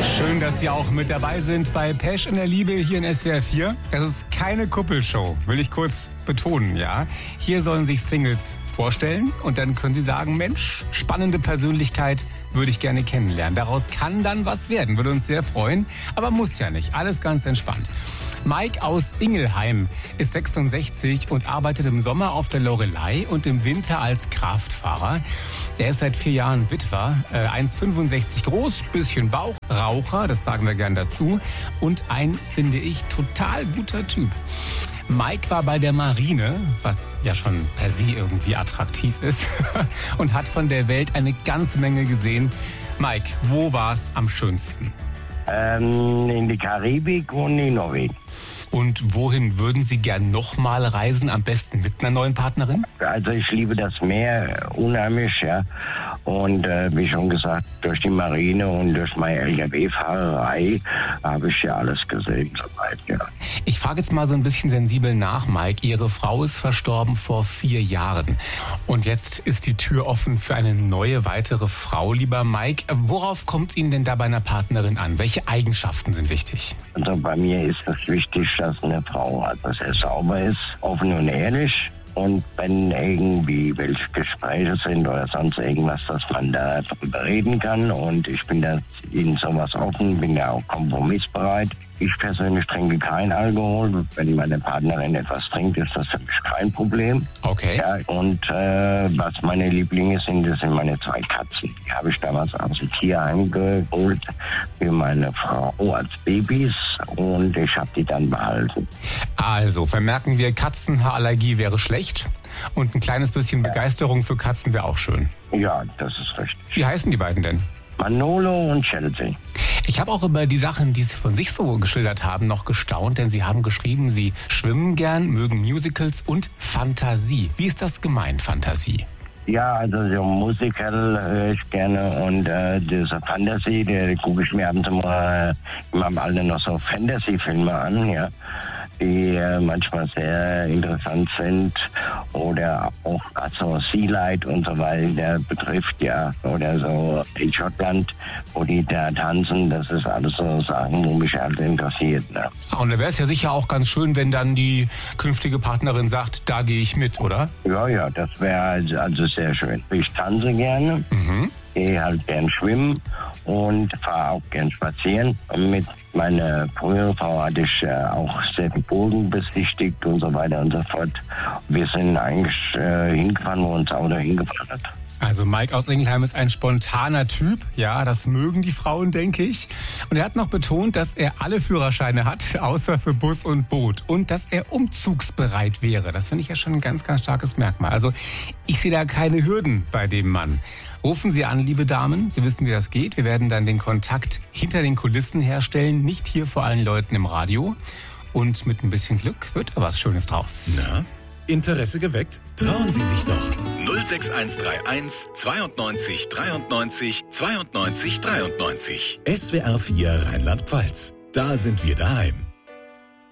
Schön, dass Sie auch mit dabei sind bei Pesch in der Liebe hier in SWR 4. Das ist keine Kuppelshow, will ich kurz betonen, ja. Hier sollen sich Singles vorstellen und dann können Sie sagen, Mensch, spannende Persönlichkeit, würde ich gerne kennenlernen. Daraus kann dann was werden, würde uns sehr freuen, aber muss ja nicht, alles ganz entspannt. Mike aus Ingelheim ist 66 und arbeitet im Sommer auf der Loreley und im Winter als Kraftfahrer. Er ist seit 4 Jahren Witwer, 1,65 groß, bisschen Bauch, Raucher, das sagen wir gern dazu, und ein, finde ich, total guter Typ. Mike war bei der Marine, was ja schon per se irgendwie attraktiv ist, und hat von der Welt eine ganze Menge gesehen. Mike, wo war's am schönsten? In die Karibik und in Norwegen. Und wohin würden Sie gern nochmal reisen, am besten mit einer neuen Partnerin? Also ich liebe das Meer unheimlich, ja. Und wie schon gesagt, durch die Marine und durch meine LKW-Fahrerei habe ich ja alles gesehen soweit, ja. Ich frage jetzt mal so ein bisschen sensibel nach, Mike. Ihre Frau ist verstorben vor 4 Jahren. Und jetzt ist die Tür offen für eine neue, weitere Frau. Lieber Mike, worauf kommt Ihnen denn da bei einer Partnerin an? Welche Eigenschaften sind wichtig? Also bei mir ist es wichtig, dass eine Frau sehr sauber ist, offen und ehrlich. Und wenn irgendwie welche Gespräche sind oder sonst irgendwas, dass man da drüber reden kann. Und ich bin da in sowas offen, bin da auch kompromissbereit. Ich persönlich trinke keinen Alkohol. Wenn meine Partnerin etwas trinkt, ist das für mich kein Problem. Okay. Ja, und was meine Lieblinge sind, das sind meine 2 Katzen. Die habe ich damals aus dem Tierheim geholt für meine Frau als Babys und ich habe die dann behalten. Also, vermerken wir, Katzenhaarallergie wäre schlecht und ein kleines bisschen Begeisterung für Katzen wäre auch schön. Ja, das ist richtig. Wie heißen die beiden denn? Manolo und Chelsea. Ich habe auch über die Sachen, die Sie von sich so geschildert haben, noch gestaunt, denn Sie haben geschrieben, Sie schwimmen gern, mögen Musicals und Fantasie. Wie ist das gemeint, Fantasie? Ja, also so Musical höre ich gerne und diese Fantasy, die gucke ich mir ab und zu mal in meinem Alter noch so Fantasy-Filme an, ja, die manchmal sehr interessant sind oder auch also Sea Light und so weiter betrifft, ja, oder so in Schottland, wo die da tanzen, das ist alles so Sachen, wo mich halt interessiert, ne. Und da wäre es ja sicher auch ganz schön, wenn dann die künftige Partnerin sagt, da gehe ich mit, oder? Ja, das wäre also sehr schön. Ich tanze gerne, gehe halt gern schwimmen und fahre auch gern spazieren. Und mit meiner früheren Frau hatte ich auch sehr die Burgen besichtigt und so weiter und so fort. Wir sind eigentlich hingefahren, wo uns Auto hingefahren hat. Also Mike aus Ingelheim ist ein spontaner Typ. Ja, das mögen die Frauen, denke ich. Und er hat noch betont, dass er alle Führerscheine hat, außer für Bus und Boot. Und dass er umzugsbereit wäre. Das finde ich ja schon ein ganz, ganz starkes Merkmal. Also ich sehe da keine Hürden bei dem Mann. Rufen Sie an, liebe Damen. Sie wissen, wie das geht. Wir werden dann den Kontakt hinter den Kulissen herstellen. Nicht hier vor allen Leuten im Radio. Und mit ein bisschen Glück wird da was Schönes draus. Na, Interesse geweckt? Trauen Sie sich doch. 06131 92 93 92 93. SWR 4 Rheinland-Pfalz. Da sind wir daheim.